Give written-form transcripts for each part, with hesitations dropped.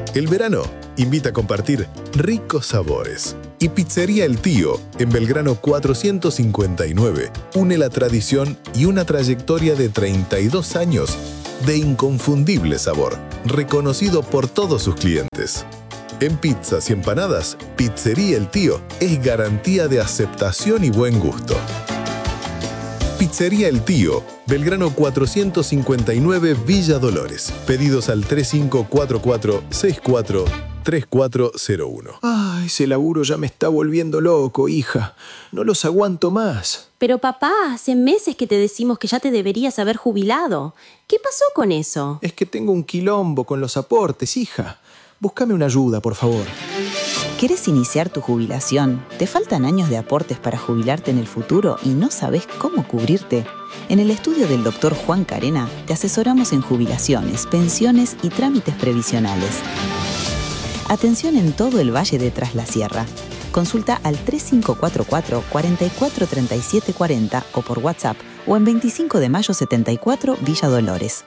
El verano invita a compartir ricos sabores. Y Pizzería El Tío, en Belgrano 459, une la tradición y una trayectoria de 32 años de inconfundible sabor, reconocido por todos sus clientes. En pizzas y empanadas, Pizzería El Tío es garantía de aceptación y buen gusto. Pizzería El Tío, Belgrano 459, Villa Dolores. Pedidos al 3544-643401. Ay, ese laburo ya me está volviendo loco, hija. No los aguanto más. Pero papá, hace meses que te decimos que ya te deberías haber jubilado. ¿Qué pasó con eso? Es que tengo un quilombo con los aportes, hija. Búscame una ayuda, por favor. ¿Querés iniciar tu jubilación? ¿Te faltan años de aportes para jubilarte en el futuro y no sabés cómo cubrirte? En el estudio del Dr. Juan Carena te asesoramos en jubilaciones, pensiones y trámites previsionales. Atención en todo el Valle de Tras la Sierra. Consulta al 3544 443740 o por WhatsApp o en 25 de mayo 74 Villa Dolores.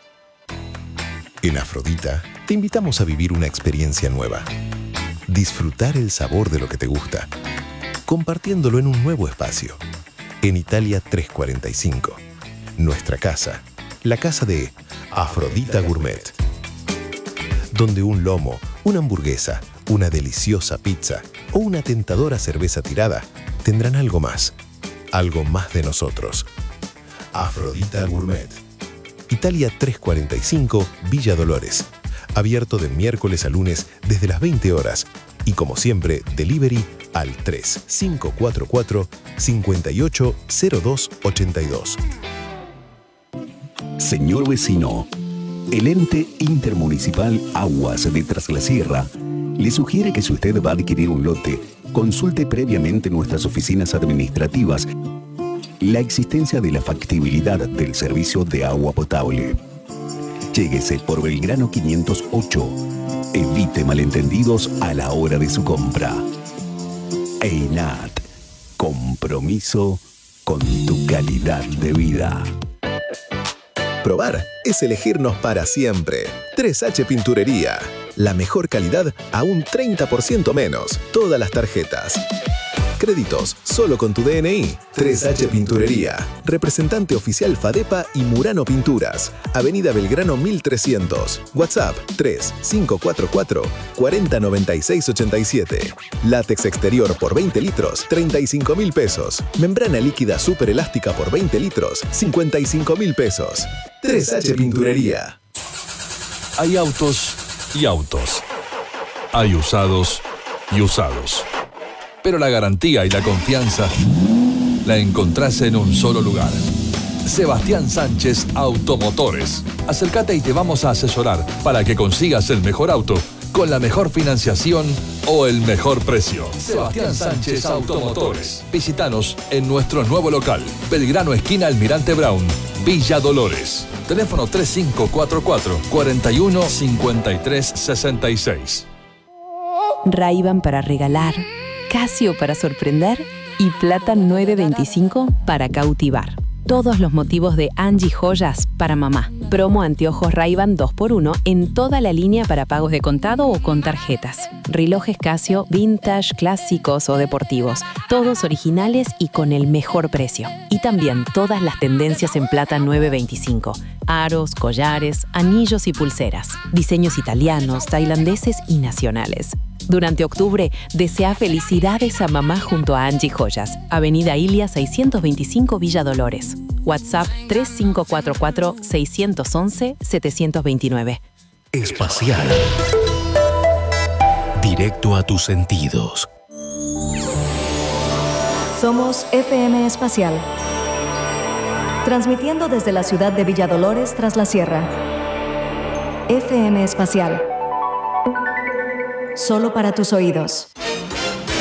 En Afrodita, te invitamos a vivir una experiencia nueva. Disfrutar el sabor de lo que te gusta, compartiéndolo en un nuevo espacio. En Italia 345, nuestra casa, la casa de Afrodita Gourmet, donde un lomo, una hamburguesa, una deliciosa pizza o una tentadora cerveza tirada tendrán algo más de nosotros. Afrodita Gourmet. Italia 345, Villa Dolores. Abierto de miércoles a lunes desde las 20 horas. Y como siempre, delivery al 3544-580282. Señor vecino, el ente intermunicipal Aguas de Tras la Sierra le sugiere que si usted va a adquirir un lote, consulte previamente nuestras oficinas administrativas la existencia de la factibilidad del servicio de agua potable. Lléguese por Belgrano 508. Evite malentendidos a la hora de su compra. EINAT. Compromiso con tu calidad de vida. Probar es elegirnos para siempre. 3H Pinturería. La mejor calidad a un 30% menos. Todas las tarjetas. Créditos solo con tu DNI. 3H Pinturería. Representante oficial Fadepa y Murano Pinturas. Avenida Belgrano 1300. WhatsApp 3544 409687. Látex exterior por 20 litros, 35.000 pesos. Membrana líquida super elástica por 20 litros, 55.000 pesos. 3H Pinturería. Hay autos y autos. Hay usados y usados. Pero la garantía y la confianza la encontrás en un solo lugar. Sebastián Sánchez Automotores. Acércate y te vamos a asesorar para que consigas el mejor auto con la mejor financiación o el mejor precio. Sebastián Sánchez Automotores. Visítanos en nuestro nuevo local, Belgrano esquina Almirante Brown, Villa Dolores. Teléfono 3544 41 53 66. Ray-Ban para regalar, Casio para sorprender y Plata 925 para cautivar. Todos los motivos de Angie Joyas para mamá. Promo anteojos Ray-Ban 2x1 en toda la línea para pagos de contado o con tarjetas. Relojes Casio, vintage, clásicos o deportivos. Todos originales y con el mejor precio. Y también todas las tendencias en Plata 925. Aros, collares, anillos y pulseras. Diseños italianos, tailandeses y nacionales. Durante octubre, desea felicidades a mamá junto a Angie Joyas. Avenida Ilia 625 Villa Dolores. WhatsApp 3544-611-729. Espacial. Directo a tus sentidos. Somos FM Espacial. Transmitiendo desde la ciudad de Villa Dolores, Tras la Sierra. FM Espacial. Solo para tus oídos.